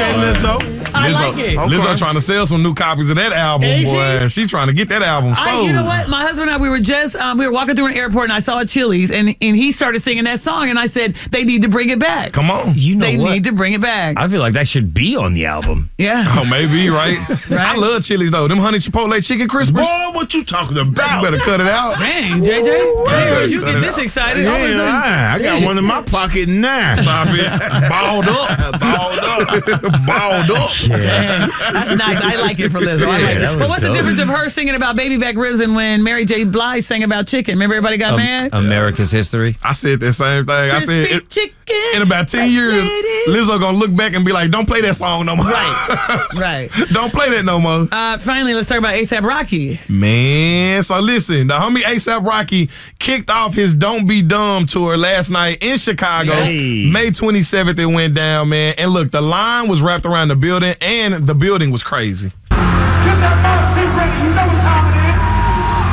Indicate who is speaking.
Speaker 1: I like it.
Speaker 2: Lizzo trying to sell some new copies of that album, boy. She trying to get that album sold.
Speaker 1: You know what? My husband and I, we were walking through an airport and I saw a Chili's and he started singing that song and I said, they need to bring it back.
Speaker 2: Come on.
Speaker 1: They need to bring it back.
Speaker 3: I feel like that should be on the album.
Speaker 1: Yeah.
Speaker 2: Oh, maybe, right? I love Chili's, though. Them honey chipotle chicken crispers.
Speaker 4: Boy, what you talking about?
Speaker 2: You better cut it out.
Speaker 1: Dang, JJ. I heard you get this excited.
Speaker 4: I got one in my pocket now.
Speaker 2: Stop it. Balled up. Balled up.
Speaker 1: Dang. That's nice. I like it for Lizzo. I like it. But what's the difference of her singing about baby back ribs and when Mary J. Blige sang about chicken? Remember everybody got mad?
Speaker 3: America's history.
Speaker 2: I said the same thing. I said
Speaker 1: chicken.
Speaker 2: In about 10 years, Lizzo gonna look back and be like, don't play that song no more.
Speaker 1: Right.
Speaker 2: Don't play that no more.
Speaker 1: Finally, let's talk about A$AP Rocky.
Speaker 2: Man, so listen, the homie A$AP Rocky kicked off his Don't Be Dumb tour last night in Chicago.
Speaker 3: Hey.
Speaker 2: May 27th it went down, man. And look, the line was wrapped around the building, and the building was crazy.
Speaker 5: Get that mouse